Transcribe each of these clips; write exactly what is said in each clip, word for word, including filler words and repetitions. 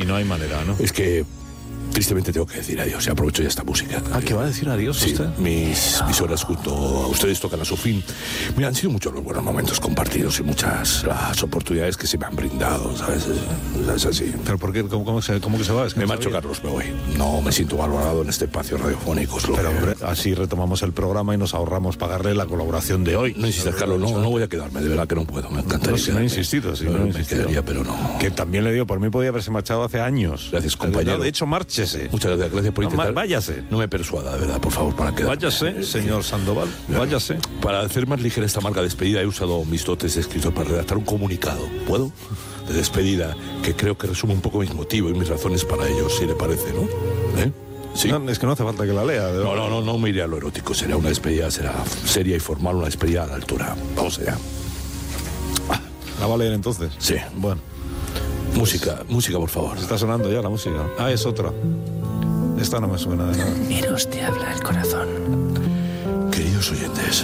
no hay manera, ¿no? Es que tristemente tengo que decir adiós y aprovecho ya esta música. Ah, ¿que va a decir adiós sí, usted? Mis, mis horas junto a ustedes tocan a su fin. Mira, han sido muchos los buenos momentos compartidos y muchas las oportunidades que se me han brindado, ¿sabes? Es, es así. ¿Pero por qué? ¿Cómo, cómo, se, cómo que se va? Es que me no marcho, sabía. Carlos, me voy. No me siento valorado en este espacio radiofónico. Es lo Pero, que... hombre, así retomamos el programa y nos ahorramos pagarle la colaboración de hoy. No insistas, Carlos, no, no voy a quedarme, de verdad que no puedo. Me encantaría. No, si no he insistido, sí, no, no he me insistido. quedaría, pero no. Que también le digo, por mí podía haberse marchado hace años. Gracias, compañero. No, de hecho, márchese. Muchas gracias, gracias por No, intentar. váyase. No me persuada, de verdad, por favor, para quedarme. Váyase, señor Sandoval, váyase. Para hacer más ligera esta amarga despedida he usado mis dotes de escritor para redactar un comunicado. ¿Puedo? De despedida, que creo que resume un poco mis motivos y mis razones para ello, si le parece, ¿no? ¿Eh? ¿Sí? No, es que no hace falta que la lea. No, no, no, no me iré a lo erótico. Será una despedida, será seria y formal, una despedida a la altura. Vamos allá. ¿La va a leer entonces? Sí. Bueno. Música, música, por favor. Está sonando ya la música. Ah, es otra. Esta no me suena de nada. Eros te habla el corazón. Queridos oyentes,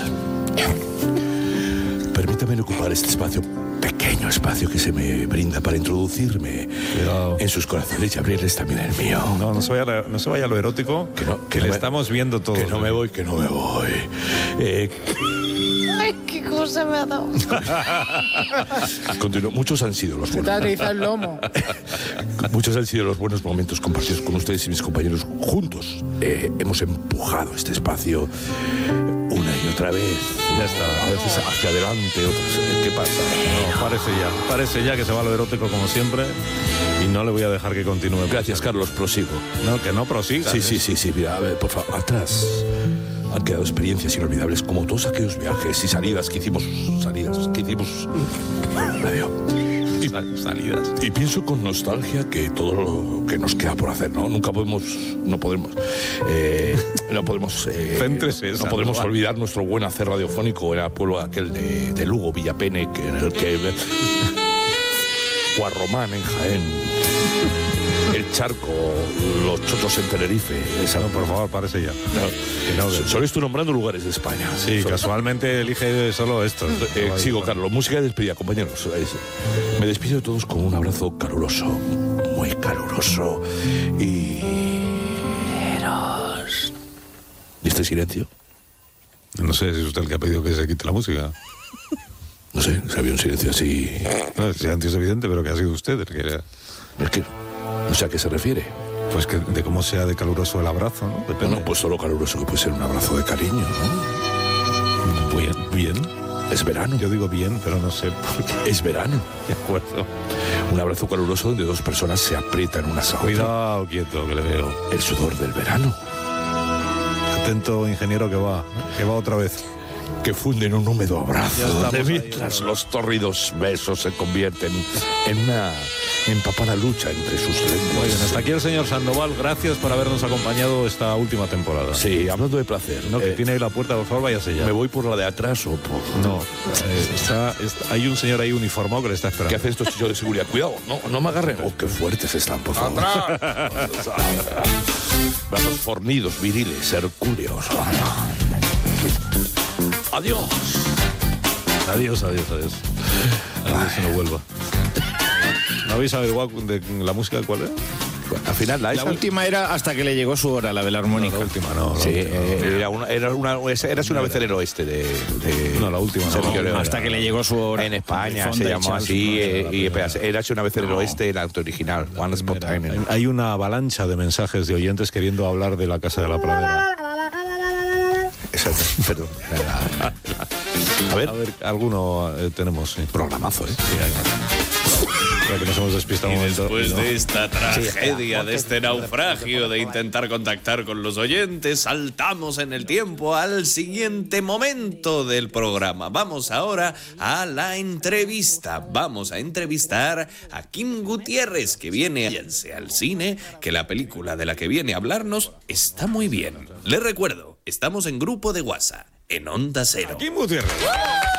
permítanme ocupar este espacio, pequeño espacio que se me brinda para introducirme Cuidado. en sus corazones y abrirles también el mío. No, no se vaya, no se vaya a lo erótico, Que no, que no le me- estamos viendo todo. Que no me voy, que no me voy. Eh, Ay, qué cosa me ha dado. continúo. Muchos han sido los Se te buenos. ha atrizado el lomo. Muchos han sido los buenos momentos compartidos con ustedes y mis compañeros juntos. Eh, hemos empujado este espacio una y otra vez. Ya está. A veces hacia adelante, otras. ¿Qué pasa? No, parece ya. Parece ya que se va a lo erótico como siempre y no le voy a dejar que continúe. Gracias, Carlos. Prosigo. No, que no prosiga. Sí, sí, sí, sí. Mira, a ver, por favor, atrás. Han quedado experiencias inolvidables como todos aquellos viajes y salidas que hicimos. Salidas que hicimos. Adiós. Y, Salidas. y pienso con nostalgia que todo lo que nos queda por hacer, ¿no? Nunca podemos, no podemos, eh, no podemos, eh, Céntrese, no Sandoval. podemos olvidar nuestro buen hacer radiofónico en el pueblo aquel de, de Lugo, Villapene, que en el que Guarromán en Jaén, el Charco, los Chotos en Tenerife. Esa, No, por favor, parece ya. no, no, so- solo estoy nombrando lugares de España. Sí, So- casualmente elige solo estos. eh, sigo, Carlos. Música de despedida, compañeros. Es- Me despido de todos con un abrazo caluroso, muy caluroso. Y... ¿Y este silencio? No sé si es usted el que ha pedido que se quite la música. No sé, se había un silencio así. No, el silencio es evidente, pero que ha sido usted el que... Es que, no sé a qué se refiere. Pues que de cómo sea de caluroso el abrazo, ¿no? Depende. Bueno, pues solo caluroso que puede ser un abrazo de cariño, ¿no? Bien, bien. Es verano. Yo digo bien, pero no sé por qué. Es verano. De acuerdo. Un abrazo caluroso donde dos personas se aprietan unas a otras. Cuidado, quieto, que le veo. El sudor del verano. Atento, ingeniero, que va. Que va otra vez. Que funden un húmedo Ya abrazo, estamos de ahí, mientras los tórridos besos se convierten en una empapada lucha entre sus lenguas. Muy bien, hasta aquí el señor Sandoval. Gracias por habernos acompañado esta última temporada. Sí, hablando de placer, No, que eh, tiene ahí la puerta, por favor, váyase ya. ¿me voy por la de atrás o por...? No, eh, está, está- hay un señor ahí uniformado que le está esperando. ¿Qué hacen estos chicos de seguridad? Cuidado, no, no me agarren. Oh, qué fuertes están, por favor. Brazos fornidos, viriles, hercúleos. Adiós. Adiós, adiós, adiós. Adiós, que no vuelva. ¿No habéis averiguado de la música cuál es? Al final, la, La esa- última era hasta que le llegó su hora, la de la armónica. La última, no. La Sí, última, eh, era una, era una, esa- era una vez en el oeste de... de- no, la última. Sergio no. Leone. Hasta que le llegó su hora. En España Fonda se y llamó Charles así, Manson. eh, y espera, era así una vez en el oeste, el auto original, One Spot Mira, Time. hay- hay una avalancha de mensajes de oyentes queriendo hablar de la Casa de la Pradera. Exacto, perdón. A ver, A ver, alguno eh, tenemos, sí. programazo, ¿eh? Creo que nos hemos despistado Y un momento. después ¿no? de esta tragedia, de este naufragio, de intentar contactar con los oyentes, saltamos en el tiempo al siguiente momento del programa. Vamos ahora a la entrevista. Vamos a entrevistar a Kim Gutiérrez, que viene váyanse al cine, que la película de la que viene a hablarnos está muy bien. Les recuerdo, estamos en grupo de WhatsApp, en Onda Cero. Kim Gutiérrez.